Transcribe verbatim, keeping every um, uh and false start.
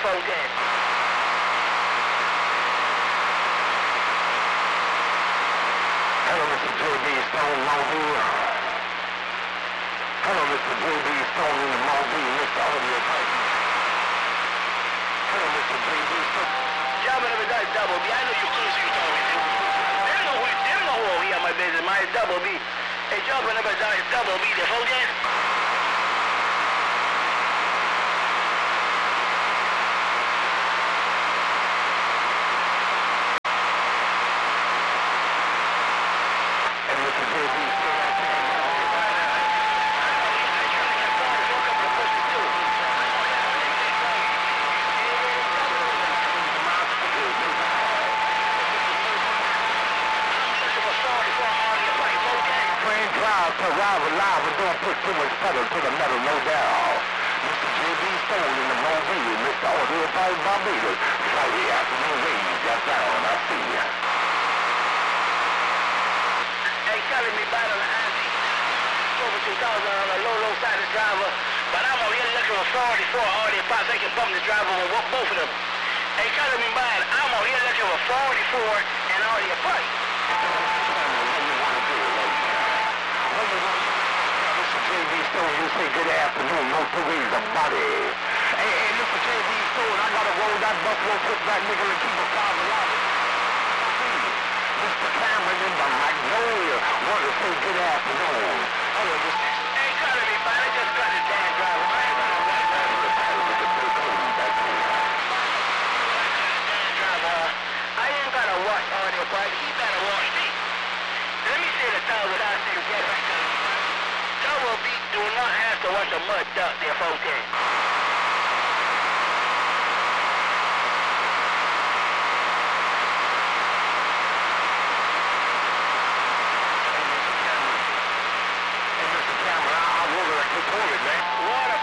Fontaine. Hello, Mister J B Stone, Mobile. Hello, Mister J B Stone in the Mobile, Mister Audio Titan. Hello, Mister J B Stone. Jumping up that double B. I know you close, you told me. They don't know who, they don't know who he on my business. My double B. Hey, jumping up that double B, the Fontaine. Arrive alive and don't put too much pedal to the metal, no doubt. Mister J B Stone in the Mobile, Mister Audio Titan Barbados. Friday afternoon waves, got down, I see ya. Hey, calling me back on the I G. Over two thousand on a low, low side driver. But I'm over here looking for forty-four audio pops. I can bump the driver with both of them. Hey, calling me back. I'm over here looking for forty-four and audio pops. Mister J B Stone, you say good afternoon, no two ways about it. Hey, hey, Mister J B Stone, I gotta roll that buffalo, put that nigga and keep a five alive. Mister Cameron in the Magnolia, want to say good afternoon. Hello, Mister Hey, calling me, man, I just got this damn driver. I ain't got a driver. I ain't got to watch audio party. He better watch me. Let me say the time without saying get back to the double B. Do not have to watch a mud duck there, Fontaine. Hey, Mister Cameron, I, I will like you told it, man. What